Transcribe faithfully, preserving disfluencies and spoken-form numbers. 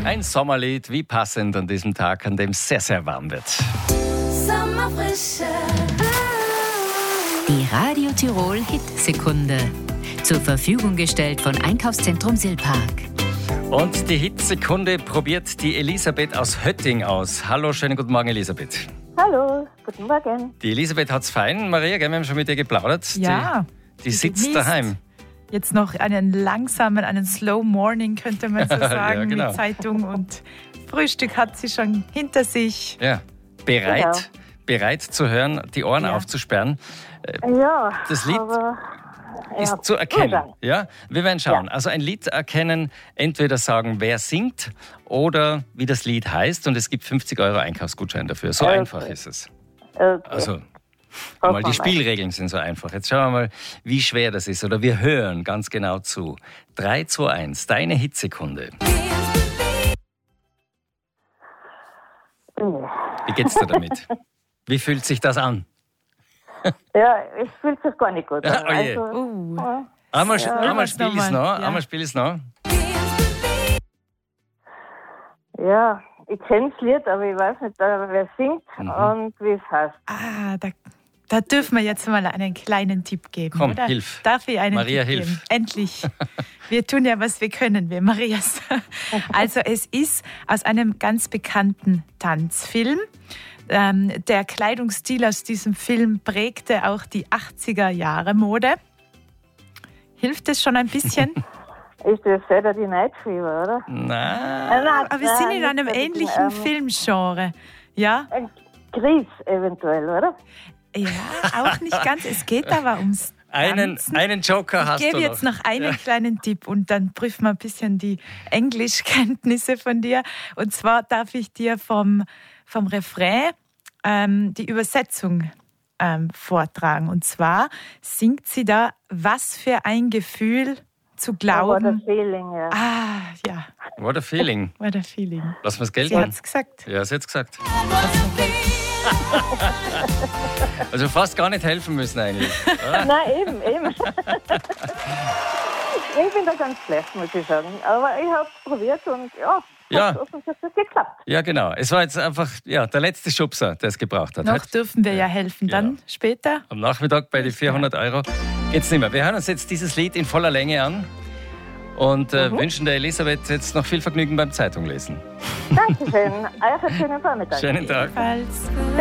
Ein Sommerlied, wie passend an diesem Tag, an dem es sehr, sehr warm wird. Sommerfrische. Die Radio Tirol Hitsekunde. Zur Verfügung gestellt von Einkaufszentrum Silpark. Und die Hitsekunde probiert die Elisabeth aus Hötting aus. Hallo, schönen guten Morgen, Elisabeth. Hallo, guten Morgen. Die Elisabeth hat's fein. Maria, gell, wir haben schon mit dir geplaudert. Ja. Die, die sitzt genießt daheim. Jetzt noch einen langsamen, einen Slow Morning, könnte man so sagen, Ja, genau. mit Zeitung und Frühstück hat sie schon hinter sich. Ja, bereit, Genau. bereit zu hören, die Ohren Ja. aufzusperren. Ja, Das Lied aber, ist ja, zu erkennen. Ursache. Ja, wir werden schauen. Ja. Also ein Lied erkennen, entweder sagen, wer singt oder wie das Lied heißt. Und es gibt fünfzig Euro Einkaufsgutschein dafür. So Okay. einfach ist es. Okay. Also, Hoffen mal, wir die mal. Spielregeln sind so einfach. Jetzt schauen wir mal, wie schwer das ist. Oder wir hören ganz genau zu. drei, zwei, eins, deine Hitsekunde. Wie geht's dir damit? Wie fühlt sich das an? Ja, es fühlt sich gar nicht gut an. Oh je. Also, Uh. ja. Einmal, Ja. einmal Hören's spiel ich es nochmal. noch. Ja. Einmal spiel ich es noch. ja, ich kenne das Lied, aber ich weiß nicht, äh, wer singt Mhm. und wie es heißt. Ah, da, da dürfen wir jetzt mal einen kleinen Tipp geben, Komm, oder? hilf. Darf ich einen Maria, Tipp hilf. geben? Endlich. Wir tun ja, was wir können, wir Marias. Also es ist aus einem ganz bekannten Tanzfilm. Ähm, der Kleidungsstil aus diesem Film prägte auch die achtziger-Jahre-Mode. Hilft es schon ein bisschen? Ist das Saturday Night Fever, oder? Na, Äh, nein, Aber wir sind in nein, einem nicht ähnlichen ähm, Filmgenre. Ja? Ein Gris eventuell, oder? Ja, auch nicht ganz. Es geht aber ums einen, Tanzen. einen Joker Ich hast du gebe jetzt noch. noch einen Ja. kleinen Tipp und dann prüfen wir ein bisschen die Englischkenntnisse von dir. Und zwar darf ich dir vom, vom Refrain ähm, die Übersetzung ähm, vortragen. Und zwar singt sie da, was für ein Gefühl zu What a glauben. feeling, ja. Ah, ja, What a feeling. what a feeling. Lass mal's gelten. Sie hat es gesagt. Ja, sie hat's gesagt. Also fast gar nicht helfen müssen eigentlich. oder? Nein, eben, eben. Ich bin da ganz schlecht, muss ich sagen. Aber ich habe es probiert und ja, Ja. hat offensichtlich geklappt. Ja, genau. Es war jetzt einfach ja, der letzte Schubser, der es gebraucht hat. Noch Heute dürfen wir ja helfen. Dann Ja. später. am Nachmittag bei den vierhundert Euro geht's nicht mehr. Wir hören uns jetzt dieses Lied in voller Länge an und äh, wünschen der Elisabeth jetzt noch viel Vergnügen beim Zeitunglesen. Dankeschön. Euch einen schönen Vormittag. Schönen Tag. Falls.